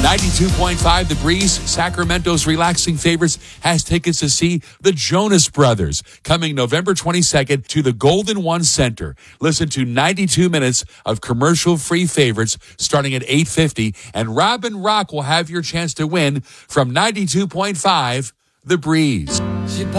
92.5 The Breeze, Sacramento's relaxing favorites, has tickets to see the Jonas Brothers coming November 22nd to the Golden One Center. Listen to 92 minutes of commercial-free favorites starting at $8.50, and Robin Rock will have your chance to win from 92.5 The Breeze.